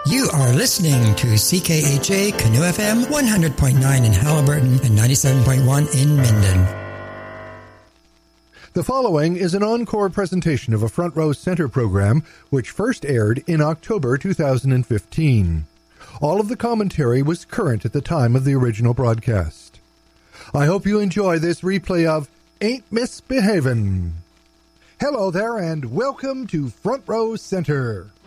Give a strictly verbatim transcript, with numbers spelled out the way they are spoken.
You are listening to C K H A Canoe F M one hundred point nine in Halliburton and ninety-seven point one in Minden. The following is an encore presentation of a Front Row Center program which first aired in October two thousand fifteen. All of the commentary was current at the time of the original broadcast. I hope you enjoy this replay of Ain't Misbehavin'. Hello there and welcome to Front Row Center.